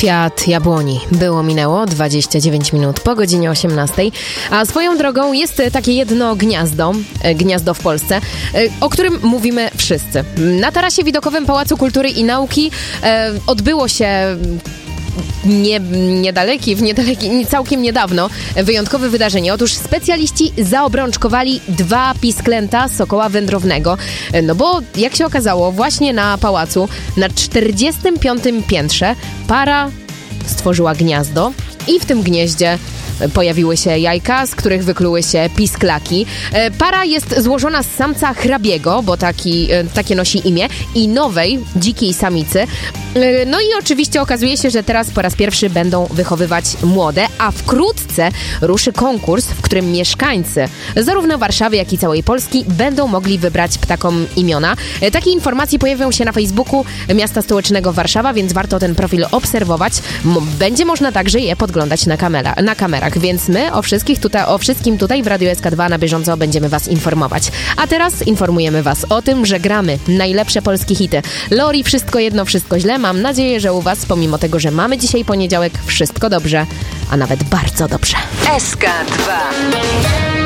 Kwiat jabłoni. Minęło 29 minut po godzinie 18. A swoją drogą jest takie jedno gniazdo w Polsce, o którym mówimy wszyscy. Na tarasie widokowym Pałacu Kultury i Nauki odbyło się całkiem niedawno wyjątkowe wydarzenie. Otóż specjaliści zaobrączkowali 2 pisklęta sokoła wędrownego. No bo jak się okazało, właśnie na pałacu na 45. piętrze para stworzyła gniazdo i w tym gnieździe pojawiły się jajka, z których wykluły się pisklaki. Para jest złożona z samca hrabiego, bo takie nosi imię, i nowej, dzikiej samicy. No i oczywiście okazuje się, że teraz po raz pierwszy będą wychowywać młode, a wkrótce ruszy konkurs, w którym mieszkańcy zarówno Warszawy, jak i całej Polski będą mogli wybrać ptakom imiona. Takie informacje pojawią się na Facebooku Miasta Stołecznego Warszawa, więc warto ten profil obserwować. Będzie można także je podglądać na kamerach, więc my o wszystkim tutaj w Radiu SK2 na bieżąco będziemy Was informować. A teraz informujemy Was o tym, że gramy najlepsze polskie hity. Lori, Wszystko jedno, wszystko źle. Mam nadzieję, że u Was, pomimo tego, że mamy dzisiaj poniedziałek, wszystko dobrze, a nawet bardzo dobrze. SK2